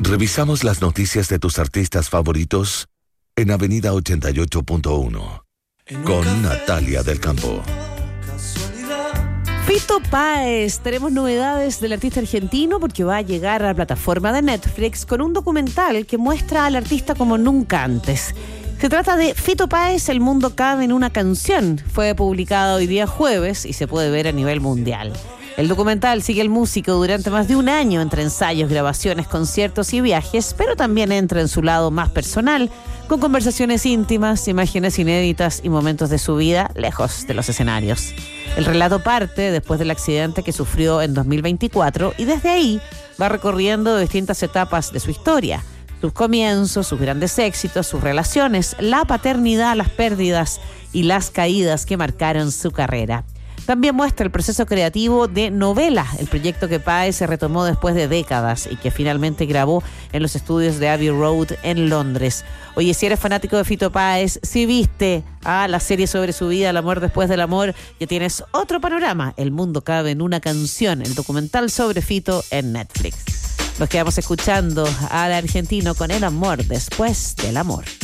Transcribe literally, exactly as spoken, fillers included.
Revisamos las noticias de tus artistas favoritos en Avenida ochenta y ocho punto uno con Natalia del Campo. Fito Páez, tenemos novedades del artista argentino porque va a llegar a la plataforma de Netflix con un documental que muestra al artista como nunca antes. Se trata de Fito Páez, El mundo cabe en una canción. Fue publicado hoy día jueves y se puede ver a nivel mundial. El documental sigue al músico durante más de un año entre ensayos, grabaciones, conciertos y viajes, pero también entra en su lado más personal, con conversaciones íntimas, imágenes inéditas y momentos de su vida lejos de los escenarios. El relato parte después del accidente que sufrió en dos mil veinticuatro y desde ahí va recorriendo distintas etapas de su historia. Sus comienzos, sus grandes éxitos, sus relaciones, la paternidad, las pérdidas y las caídas que marcaron su carrera. También muestra el proceso creativo de Novela, el proyecto que Páez se retomó después de décadas y que finalmente grabó en los estudios de Abbey Road en Londres. Oye, si eres fanático de Fito Páez, si viste a la serie sobre su vida, El amor después del amor, ya tienes otro panorama. El mundo cabe en una canción, el documental sobre Fito en Netflix. Nos quedamos escuchando al argentino con El amor después del amor.